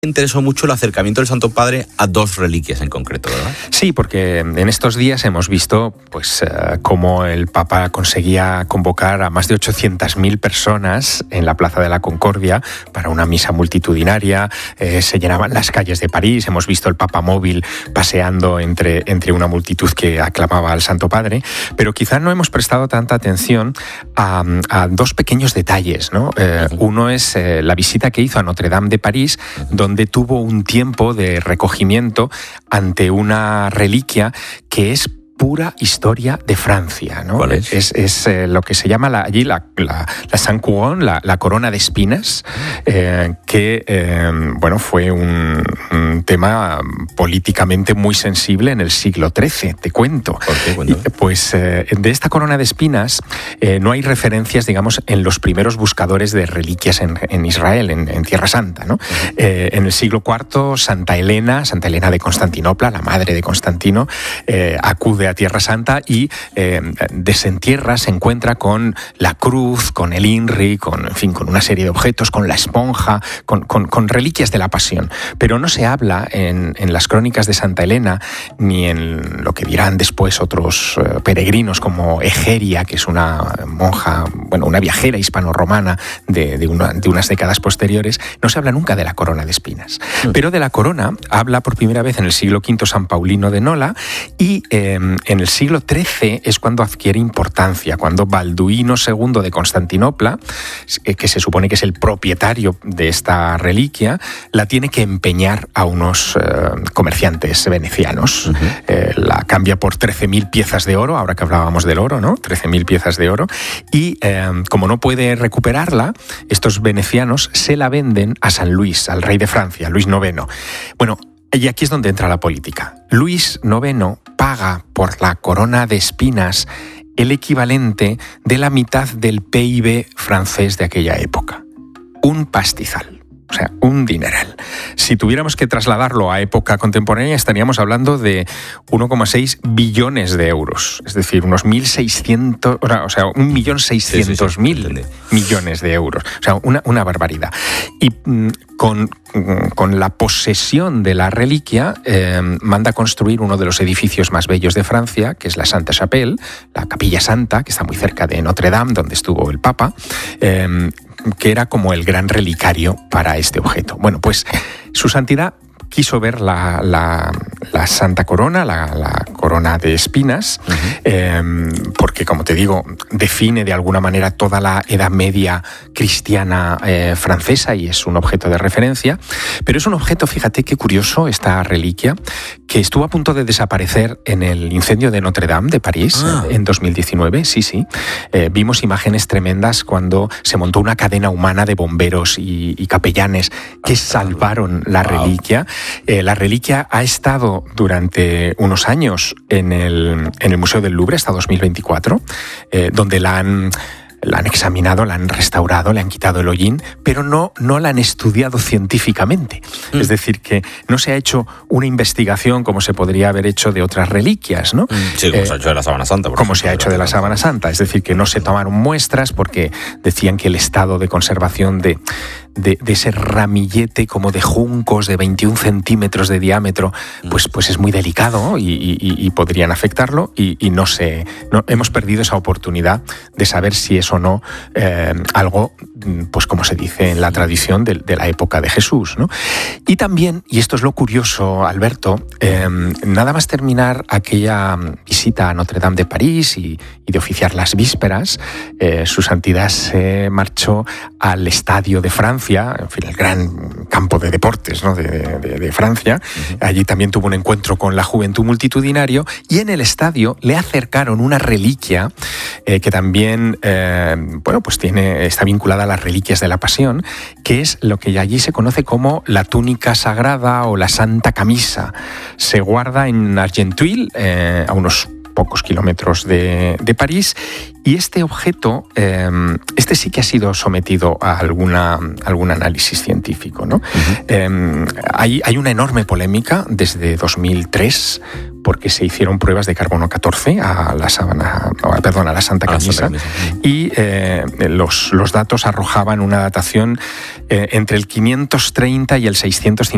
Interesó mucho el acercamiento del Santo Padre a dos reliquias en concreto, ¿verdad? Sí, porque en estos días hemos visto cómo el Papa conseguía convocar a más de 800.000 personas en la Plaza de la Concordia para una misa multitudinaria. Se llenaban las calles de París. Hemos visto el Papa móvil paseando entre una multitud que aclamaba al Santo Padre. Pero quizá no hemos prestado tanta atención a dos pequeños detalles, ¿no? Uno es la visita que hizo a Notre Dame de París, donde tuvo un tiempo de recogimiento ante una reliquia que es pura historia de Francia, ¿no? ¿Cuál es? Es lo que se llama allí la Sainte Couronne, la corona de espinas, que fue un tema políticamente muy sensible en el siglo XIII, te cuento. ¿Por qué? Cuéntame. De esta corona de espinas no hay referencias, digamos, en los primeros buscadores de reliquias en Israel, en Tierra Santa, ¿no? En el siglo IV, Santa Elena de Constantinopla, la madre de Constantino, acude a Tierra Santa y desentierra, se encuentra con la cruz, con el INRI, con una serie de objetos, con la esponja, con reliquias de la Pasión. Pero no se habla en las crónicas de Santa Elena, ni en lo que dirán después otros peregrinos como Egeria, que es una monja, una viajera hispano-romana de unas décadas posteriores. No se habla nunca de la corona de espinas. Pero de la corona habla por primera vez en el siglo V San Paulino de Nola, y en el siglo XIII es cuando adquiere importancia, cuando Balduino II de Constantinopla, que se supone que es el propietario de esta reliquia, la tiene que empeñar a unos comerciantes venecianos. La cambia por 13.000 piezas de oro, ahora que hablábamos del oro, ¿no? 13.000 piezas de oro. Y como no puede recuperarla, estos venecianos se la venden a San Luis, al rey de Francia, Luis IX. Y aquí es donde entra la política. Luis IX paga por la corona de espinas el equivalente de la mitad del PIB francés de aquella época. Un pastizal. O sea, un dineral. Si tuviéramos que trasladarlo a época contemporánea, estaríamos hablando de 1,6 billones de euros. Es decir, unos 1.600.000 millones de euros. O sea, una barbaridad. Y con la posesión de la reliquia, manda construir uno de los edificios más bellos de Francia, que es la Sainte Chapelle, la Capilla Santa, que está muy cerca de Notre Dame, donde estuvo el Papa, que era como el gran relicario para este objeto. Pues su santidad quiso ver la Santa Corona, la corona de espinas, porque, como te digo, define de alguna manera toda la Edad Media cristiana francesa y es un objeto de referencia. Pero es un objeto, fíjate qué curioso, esta reliquia, que estuvo a punto de desaparecer en el incendio de Notre Dame de París en 2019. Sí. Vimos imágenes tremendas cuando se montó una cadena humana de bomberos y capellanes que salvaron la reliquia. La reliquia ha estado durante unos años en el Museo del Louvre hasta 2024, donde la han examinado, la han restaurado, le han quitado el hollín, pero no la han estudiado científicamente. Es decir, que no se ha hecho una investigación como se podría haber hecho de otras reliquias, ¿no? Sí, como se ha hecho de la Sábana Santa. Como se ha hecho de la Sábana Santa. Es decir, que no se tomaron muestras porque decían que el estado de conservación de ese ramillete como de juncos de 21 centímetros de diámetro, pues es muy delicado y podrían afectarlo y no hemos perdido esa oportunidad de saber si es o no algo, pues como se dice en la tradición de la época de Jesús, ¿no? Y también, y esto es lo curioso, Alberto, nada más terminar aquella visita a Notre Dame de París y de oficiar las vísperas, su santidad se marchó al Estadio de Francia, en fin, el gran campo de deportes, ¿no? de Francia. Allí también tuvo un encuentro con la juventud multitudinario y en el estadio le acercaron una reliquia que también está vinculada a las reliquias de la Pasión, que es lo que allí se conoce como la túnica sagrada o la Santa Camisa. Se guarda en Argenteuil, a unos pocos kilómetros de París, y este objeto, sí que ha sido sometido a algún análisis científico, ¿no? Hay una enorme polémica desde 2003 porque se hicieron pruebas de carbono 14 a la Santa Camisa, y los datos arrojaban una datación entre el 530 y el 650